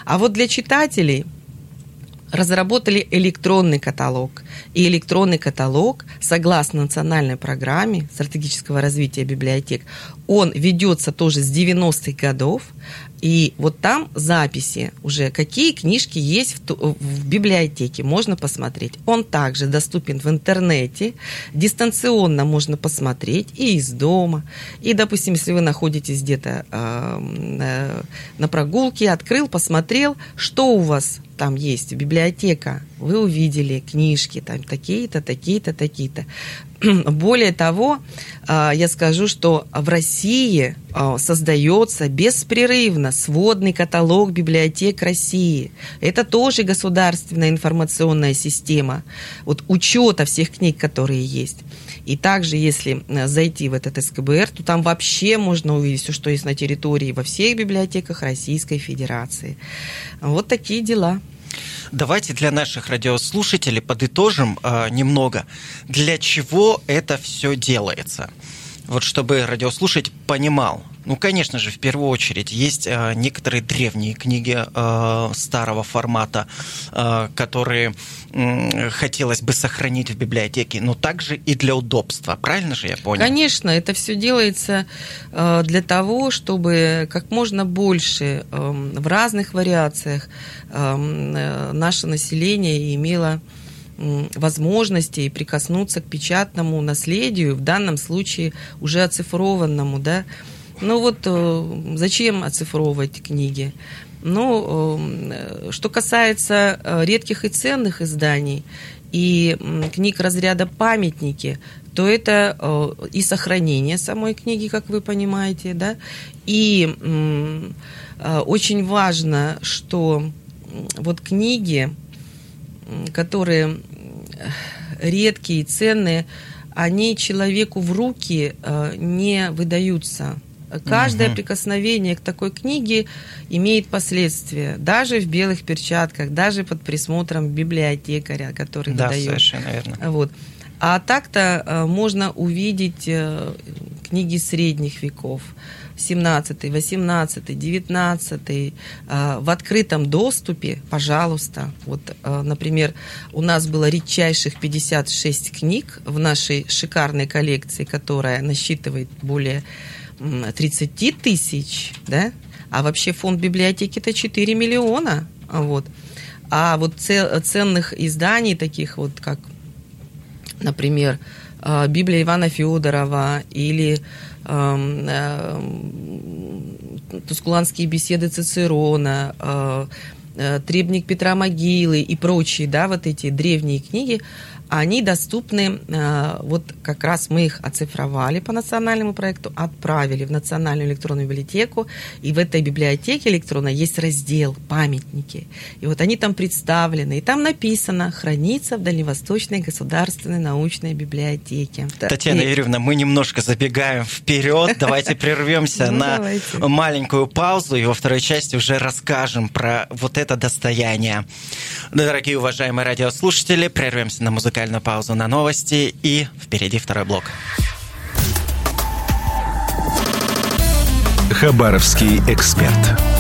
А вот для читателей разработали электронный каталог. И электронный каталог, согласно национальной программе стратегического развития библиотек, он ведется тоже с 90-х годов. И вот там записи уже, какие книжки есть в библиотеке, можно посмотреть. Он также доступен в интернете, дистанционно можно посмотреть и из дома. И, допустим, если вы находитесь где-то на прогулке, открыл, посмотрел, что у вас там есть, библиотека, вы увидели книжки, там такие-то, такие-то, такие-то. Более того, я скажу, что в России создается беспрерывно сводный каталог библиотек России. Это тоже государственная информационная система вот учета всех книг, которые есть. И также, если зайти в этот СКБР, то там вообще можно увидеть все, что есть на территории во всех библиотеках Российской Федерации. Вот такие дела. Давайте для наших радиослушателей подытожим немного, для чего это все делается. Вот чтобы радиослушатель понимал. Ну, конечно же, в первую очередь, есть некоторые древние книги старого формата, которые хотелось бы сохранить в библиотеке, но также и для удобства. Правильно же я понял? Конечно, это все делается для того, чтобы как можно больше в разных вариациях наше население имело возможности прикоснуться к печатному наследию, в данном случае уже оцифрованному, да. Ну вот зачем оцифровывать книги? Ну, что касается редких и ценных изданий и книг разряда памятники, то это и сохранение самой книги, как вы понимаете, да, и очень важно, что вот книги, которые редкие и ценные, они человеку в руки не выдаются. Каждое прикосновение к такой книге имеет последствия, даже в белых перчатках, даже под присмотром библиотекаря, который выдает. Да, совершенно верно. Вот. А так-то можно увидеть книги средних веков, 17, 18, 19, в открытом доступе, пожалуйста. Вот, например, у нас было редчайших 56 книг в нашей шикарной коллекции, которая насчитывает более 30 тысяч, да? А вообще фонд библиотеки это 4 миллиона. Вот. А вот ценных изданий, таких вот, как, например, Библия Ивана Федорова или Тускуланские беседы Цицерона, Требник Петра Могилы и прочие, да, вот эти древние книги, они доступны, вот как раз мы их оцифровали по национальному проекту, отправили в Национальную электронную библиотеку, и в этой библиотеке электронной есть раздел «Памятники». И вот они там представлены, и там написано «Хранится в Дальневосточной государственной научной библиотеке». Татьяна Юрьевна, мы немножко забегаем вперед, давайте прервемся на маленькую паузу, и во второй части уже расскажем про вот это достояние. Дорогие уважаемые радиослушатели, прервемся на музыкальную паузу на новости, и впереди второй блок. Хабаровский эксперт.